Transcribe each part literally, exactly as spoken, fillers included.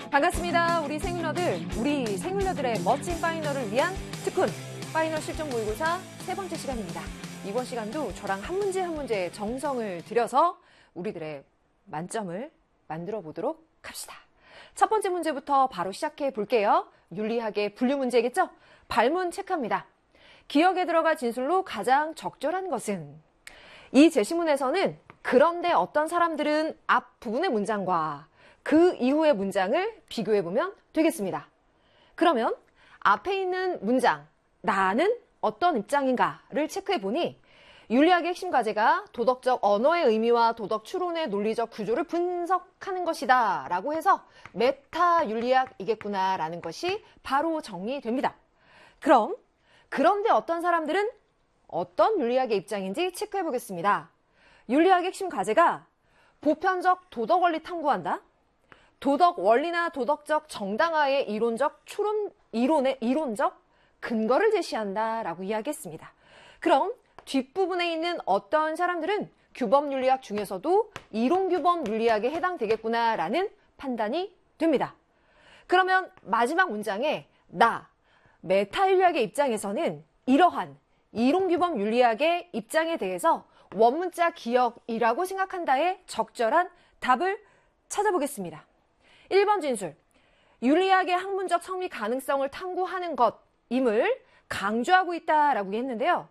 반갑습니다. 우리 생윤러들, 우리 생윤러들의 멋진 파이널을 위한 특훈 파이널 실전 모의고사 세 번째 시간입니다. 이번 시간도 저랑 한 문제 한 문제의 정성을 들여서 우리들의 만점을 만들어 보도록 합시다. 첫 번째 문제부터 바로 시작해 볼게요. 윤리학의 분류 문제겠죠? 발문 체크합니다. 기억에 들어갈 진술로 가장 적절한 것은? 이 제시문에서는 그런데 어떤 사람들은 앞 부분의 문장과 그 이후의 문장을 비교해보면 되겠습니다. 그러면 앞에 있는 문장, 나는 어떤 입장인가를 체크해보니 윤리학의 핵심 과제가 도덕적 언어의 의미와 도덕 추론의 논리적 구조를 분석하는 것이다 라고 해서 메타 윤리학이겠구나 라는 것이 바로 정리됩니다. 그럼 그런데 어떤 사람들은 어떤 윤리학의 입장인지 체크해보겠습니다. 윤리학의 핵심 과제가 보편적 도덕 원리 탐구한다. 도덕 원리나 도덕적 정당화의 이론적 추론, 이론의 이론적 근거를 제시한다라고 이야기했습니다. 그럼 뒷부분에 있는 어떤 사람들은 규범 윤리학 중에서도 이론 규범 윤리학에 해당되겠구나라는 판단이 됩니다. 그러면 마지막 문장에 나, 메타 윤리학의 입장에서는 이러한 이론 규범 윤리학의 입장에 대해서 원문자 기억이라고 생각한다에 적절한 답을 찾아보겠습니다. 일 번 진술, 윤리학의 학문적 성립 가능성을 탐구하는 것임을 강조하고 있다라고 했는데요.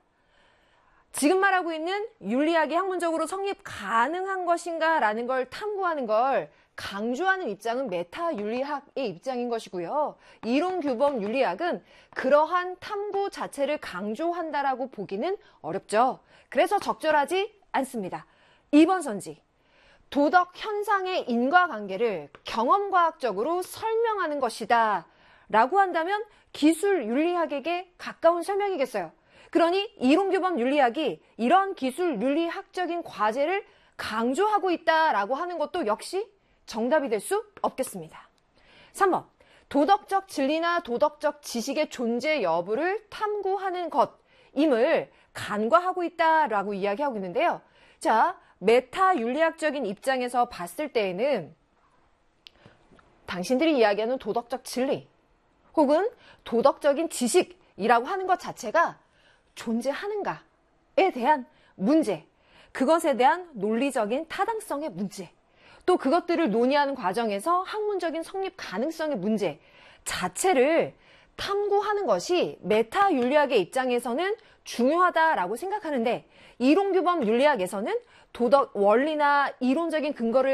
지금 말하고 있는 윤리학이 학문적으로 성립 가능한 것인가 라는 걸 탐구하는 걸 강조하는 입장은 메타 윤리학의 입장인 것이고요. 이론 규범 윤리학은 그러한 탐구 자체를 강조한다라고 보기는 어렵죠. 그래서 적절하지 않습니다. 이 번 선지, 도덕 현상의 인과관계를 경험과학적으로 설명하는 것이다 라고 한다면 기술 윤리학에게 가까운 설명이겠어요. 그러니 이론규범 윤리학이 이런 기술 윤리학적인 과제를 강조하고 있다라고 하는 것도 역시 정답이 될 수 없겠습니다. 삼 번, 도덕적 진리나 도덕적 지식의 존재 여부를 탐구하는 것임을 간과하고 있다라고 이야기하고 있는데요. 자, 메타 윤리학적인 입장에서 봤을 때에는 당신들이 이야기하는 도덕적 진리 혹은 도덕적인 지식이라고 하는 것 자체가 존재하는가에 대한 문제, 그것에 대한 논리적인 타당성의 문제, 또 그것들을 논의하는 과정에서 학문적인 성립 가능성의 문제 자체를 탐구하는 것이 메타 윤리학의 입장에서는 중요하다라고 생각하는데 이론규범 윤리학에서는 도덕 원리나 이론적인 근거를